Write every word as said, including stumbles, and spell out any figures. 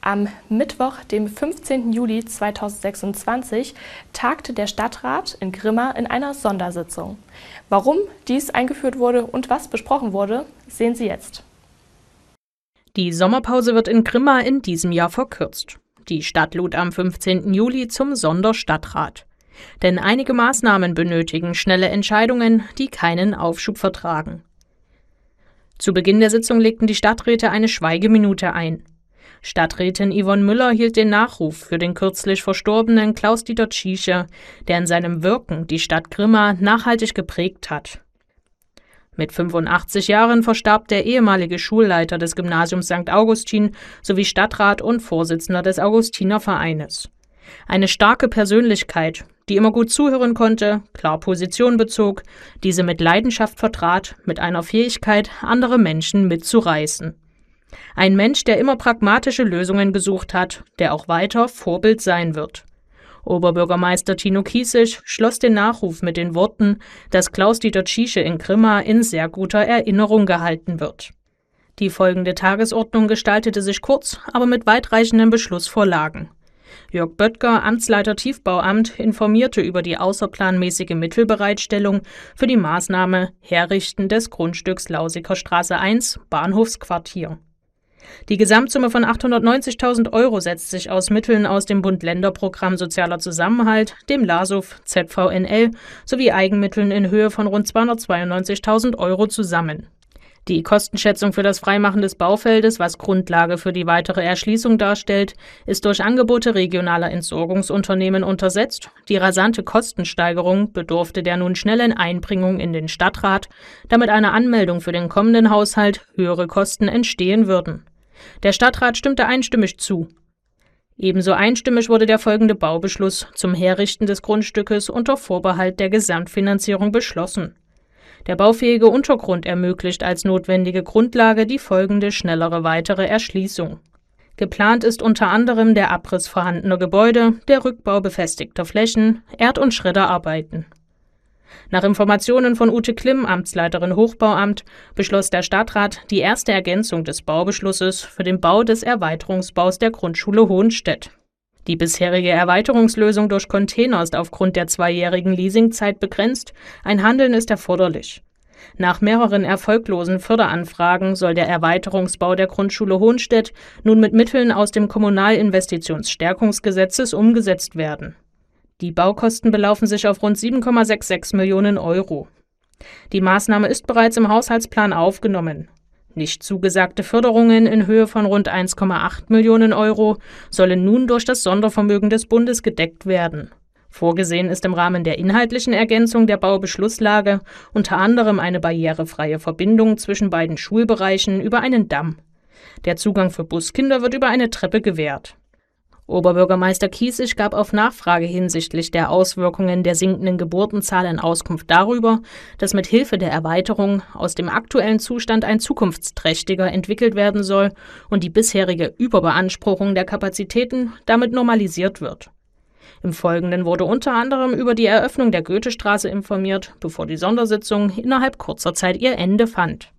Am Mittwoch, dem fünfzehnten Juli zweitausendsechsundzwanzig, tagte der Stadtrat in Grimma in einer Sondersitzung. Warum dies eingeführt wurde und was besprochen wurde, sehen Sie jetzt. Die Sommerpause wird in Grimma in diesem Jahr verkürzt. Die Stadt lud am fünfzehnten Juli zum Sonderstadtrat. Denn einige Maßnahmen benötigen schnelle Entscheidungen, die keinen Aufschub vertragen. Zu Beginn der Sitzung legten die Stadträte eine Schweigeminute ein. Stadträtin Yvonne Müller hielt den Nachruf für den kürzlich verstorbenen Klaus-Dieter Tschiesche, der in seinem Wirken die Stadt Grimma nachhaltig geprägt hat. Mit fünfundachtzig Jahren verstarb der ehemalige Schulleiter des Gymnasiums Sankt Augustin sowie Stadtrat und Vorsitzender des Augustinervereines. Eine starke Persönlichkeit, die immer gut zuhören konnte, klar Position bezog, diese mit Leidenschaft vertrat, mit einer Fähigkeit, andere Menschen mitzureißen. Ein Mensch, der immer pragmatische Lösungen gesucht hat, der auch weiter Vorbild sein wird. Oberbürgermeister Tino Kießig schloss den Nachruf mit den Worten, dass Klaus-Dieter Tschiesche in Grimma in sehr guter Erinnerung gehalten wird. Die folgende Tagesordnung gestaltete sich kurz, aber mit weitreichenden Beschlussvorlagen. Jörg Böttger, Amtsleiter Tiefbauamt, informierte über die außerplanmäßige Mittelbereitstellung für die Maßnahme Herrichten des Grundstücks Lausiker Straße eins, Bahnhofsquartier. Die Gesamtsumme von achthundertneunzigtausend Euro setzt sich aus Mitteln aus dem Bund-Länder-Programm Sozialer Zusammenhalt, dem LASUF, Z V N L sowie Eigenmitteln in Höhe von rund zweihundertzweiundneunzigtausend Euro zusammen. Die Kostenschätzung für das Freimachen des Baufeldes, was Grundlage für die weitere Erschließung darstellt, ist durch Angebote regionaler Entsorgungsunternehmen untersetzt. Die rasante Kostensteigerung bedurfte der nun schnellen Einbringung in den Stadtrat, damit eine Anmeldung für den kommenden Haushalt höhere Kosten entstehen würden. Der Stadtrat stimmte einstimmig zu. Ebenso einstimmig wurde der folgende Baubeschluss zum Herrichten des Grundstückes unter Vorbehalt der Gesamtfinanzierung beschlossen. Der baufähige Untergrund ermöglicht als notwendige Grundlage die folgende schnellere weitere Erschließung. Geplant ist unter anderem der Abriss vorhandener Gebäude, der Rückbau befestigter Flächen, Erd- und Schredderarbeiten. Nach Informationen von Ute Klimm, Amtsleiterin Hochbauamt, beschloss der Stadtrat die erste Ergänzung des Baubeschlusses für den Bau des Erweiterungsbaus der Grundschule Hohenstedt. Die bisherige Erweiterungslösung durch Container ist aufgrund der zweijährigen Leasingzeit begrenzt, ein Handeln ist erforderlich. Nach mehreren erfolglosen Förderanfragen soll der Erweiterungsbau der Grundschule Hohenstedt nun mit Mitteln aus dem Kommunalinvestitionsstärkungsgesetzes umgesetzt werden. Die Baukosten belaufen sich auf rund sieben Komma sechsundsechzig Millionen Euro. Die Maßnahme ist bereits im Haushaltsplan aufgenommen. Nicht zugesagte Förderungen in Höhe von rund eins Komma acht Millionen Euro sollen nun durch das Sondervermögen des Bundes gedeckt werden. Vorgesehen ist im Rahmen der inhaltlichen Ergänzung der Baubeschlusslage unter anderem eine barrierefreie Verbindung zwischen beiden Schulbereichen über einen Damm. Der Zugang für Buskinder wird über eine Treppe gewährt. Oberbürgermeister Kießig gab auf Nachfrage hinsichtlich der Auswirkungen der sinkenden Geburtenzahlen Auskunft darüber, dass mit Hilfe der Erweiterung aus dem aktuellen Zustand ein zukunftsträchtiger entwickelt werden soll und die bisherige Überbeanspruchung der Kapazitäten damit normalisiert wird. Im Folgenden wurde unter anderem über die Eröffnung der Goethestraße informiert, bevor die Sondersitzung innerhalb kurzer Zeit ihr Ende fand.